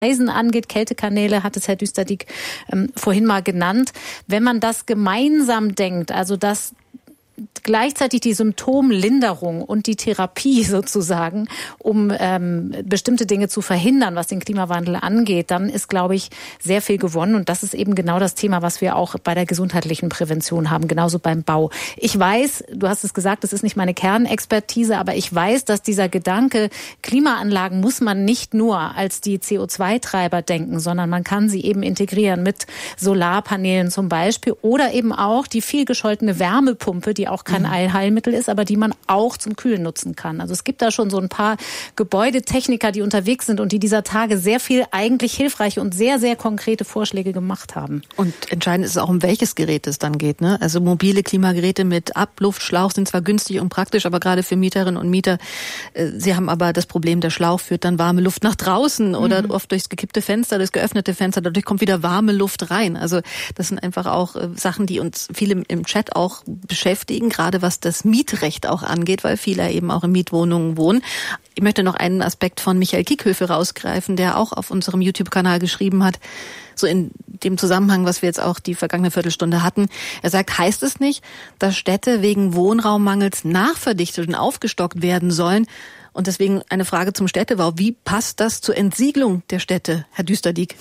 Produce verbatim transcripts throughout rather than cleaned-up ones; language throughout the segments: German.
Eisen angeht, Kältekanäle, hat es Herr Düsterdieck ähm, vorhin mal genannt. Wenn man das gemeinsam denkt, also dass gleichzeitig die Symptomlinderung und die Therapie sozusagen, um ähm, bestimmte Dinge zu verhindern, was den Klimawandel angeht, dann ist, glaube ich, sehr viel gewonnen. Und das ist eben genau das Thema, was wir auch bei der gesundheitlichen Prävention haben, genauso beim Bau. Ich weiß, du hast es gesagt, das ist nicht meine Kernexpertise, aber ich weiß, dass dieser Gedanke, Klimaanlagen muss man nicht nur als die C O zwei Treiber denken, sondern man kann sie eben integrieren mit Solarpanelen zum Beispiel oder eben auch die viel gescholtene Wärmepumpe, die auch kein Allheilmittel ist, aber die man auch zum Kühlen nutzen kann. Also es gibt da schon so ein paar Gebäudetechniker, die unterwegs sind und die dieser Tage sehr viel eigentlich hilfreiche und sehr, sehr konkrete Vorschläge gemacht haben. Und entscheidend ist auch, um welches Gerät es dann geht, ne? Also mobile Klimageräte mit Abluftschlauch sind zwar günstig und praktisch, aber gerade für Mieterinnen und Mieter, äh, sie haben aber das Problem, der Schlauch führt dann warme Luft nach draußen oder mhm. oft durchs gekippte Fenster, das geöffnete Fenster, dadurch kommt wieder warme Luft rein. Also das sind einfach auch äh, Sachen, die uns viele im Chat auch beschäftigen, gerade was das Mietrecht auch angeht, weil viele eben auch in Mietwohnungen wohnen. Ich möchte noch einen Aspekt von Michael Kickhöfe rausgreifen, der auch auf unserem YouTube-Kanal geschrieben hat, so in dem Zusammenhang, was wir jetzt auch die vergangene Viertelstunde hatten. Er sagt, heißt es nicht, dass Städte wegen Wohnraummangels nachverdichtet und aufgestockt werden sollen? Und deswegen eine Frage zum Städtebau. Wie passt das zur Entsiegelung der Städte, Herr Düsterdieck?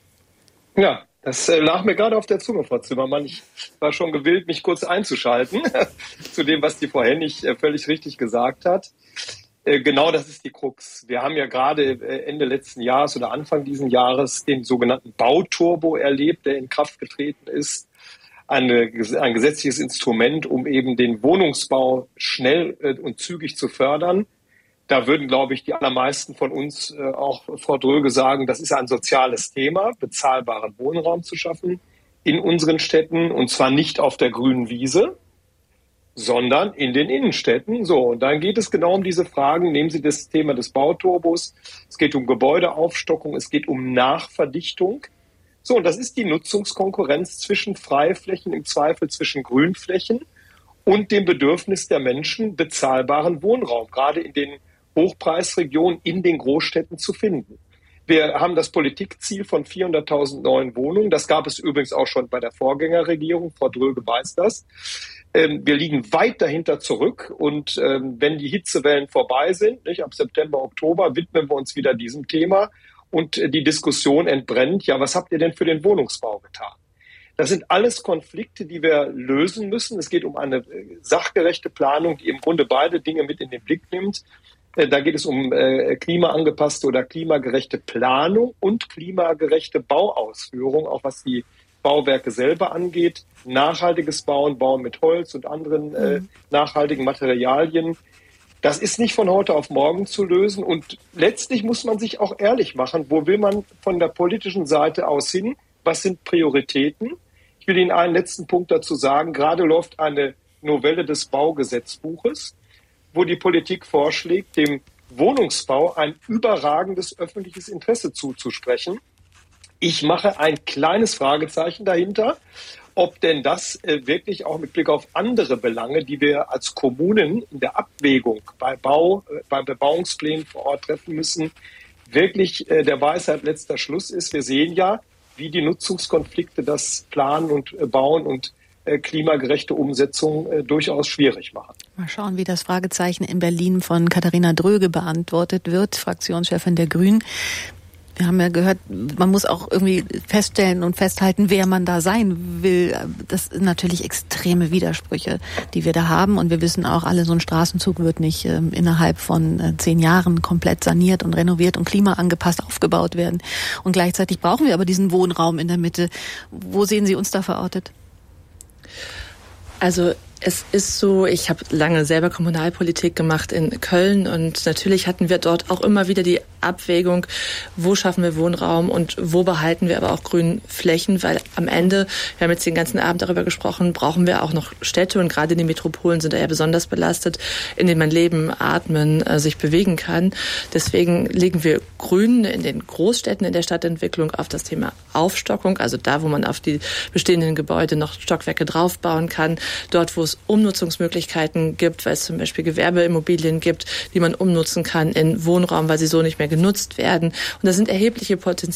Ja, das lag mir gerade auf der Zunge, Frau Zimmermann. Ich war schon gewillt, mich kurz einzuschalten zu dem, was die Frau Hennig völlig richtig gesagt hat. Genau das ist die Krux. Wir haben ja gerade Ende letzten Jahres oder Anfang diesen Jahres den sogenannten Bauturbo erlebt, der in Kraft getreten ist. Eine, ein gesetzliches Instrument, um eben den Wohnungsbau schnell und zügig zu fördern. Da würden, glaube ich, die allermeisten von uns, äh, auch Frau Dröge, sagen, das ist ein soziales Thema, bezahlbaren Wohnraum zu schaffen in unseren Städten, und zwar nicht auf der grünen Wiese, sondern in den Innenstädten. So, und dann geht es genau um diese Fragen. Nehmen Sie das Thema des Bauturbos. Es geht um Gebäudeaufstockung, es geht um Nachverdichtung. So, und das ist die Nutzungskonkurrenz zwischen Freiflächen, im Zweifel zwischen Grünflächen und dem Bedürfnis der Menschen, bezahlbaren Wohnraum, gerade in den Hochpreisregionen in den Großstädten zu finden. Wir haben das Politikziel von vierhunderttausend neuen Wohnungen. Das gab es übrigens auch schon bei der Vorgängerregierung. Frau Dröge weiß das. Wir liegen weit dahinter zurück. Und wenn die Hitzewellen vorbei sind, nicht, ab September, Oktober, widmen wir uns wieder diesem Thema. Und die Diskussion entbrennt, ja, was habt ihr denn für den Wohnungsbau getan? Das sind alles Konflikte, die wir lösen müssen. Es geht um eine sachgerechte Planung, die im Grunde beide Dinge mit in den Blick nimmt. Da geht es um äh, klimaangepasste oder klimagerechte Planung und klimagerechte Bauausführung, auch was die Bauwerke selber angeht. Nachhaltiges Bauen, Bauen mit Holz und anderen äh, nachhaltigen Materialien. Das ist nicht von heute auf morgen zu lösen. Und letztlich muss man sich auch ehrlich machen, wo will man von der politischen Seite aus hin? Was sind Prioritäten? Ich will Ihnen einen letzten Punkt dazu sagen. Gerade läuft eine Novelle des Baugesetzbuches, wo die Politik vorschlägt, dem Wohnungsbau ein überragendes öffentliches Interesse zuzusprechen. Ich mache ein kleines Fragezeichen dahinter, ob denn das äh, wirklich auch mit Blick auf andere Belange, die wir als Kommunen in der Abwägung bei Bau, äh, bei Bebauungsplänen vor Ort treffen müssen, wirklich äh, der Weisheit letzter Schluss ist. Wir sehen ja, wie die Nutzungskonflikte das Planen und äh, Bauen und klimagerechte Umsetzung äh, durchaus schwierig machen. Mal schauen, wie das Fragezeichen in Berlin von Katharina Dröge beantwortet wird, Fraktionschefin der Grünen. Wir haben ja gehört, man muss auch irgendwie feststellen und festhalten, wer man da sein will. Das sind natürlich extreme Widersprüche, die wir da haben. Und wir wissen auch alle, so ein Straßenzug wird nicht äh, innerhalb von äh, zehn Jahren komplett saniert und renoviert und klimaangepasst aufgebaut werden. Und gleichzeitig brauchen wir aber diesen Wohnraum in der Mitte. Wo sehen Sie uns da verortet? Also es ist so, ich habe lange selber Kommunalpolitik gemacht in Köln und natürlich hatten wir dort auch immer wieder die Abwägung, wo schaffen wir Wohnraum und wo behalten wir aber auch Grünflächen, weil am Ende, wir haben jetzt den ganzen Abend darüber gesprochen, brauchen wir auch noch Städte und gerade die Metropolen sind da ja besonders belastet, in denen man leben, atmen, äh, sich bewegen kann. Deswegen legen wir Grün in den Großstädten in der Stadtentwicklung auf das Thema Aufstockung, also da, wo man auf die bestehenden Gebäude noch Stockwerke draufbauen kann, dort, wo es Umnutzungsmöglichkeiten gibt, weil es zum Beispiel Gewerbeimmobilien gibt, die man umnutzen kann in Wohnraum, weil sie so nicht mehr genutzt werden. Und da sind erhebliche Potenziale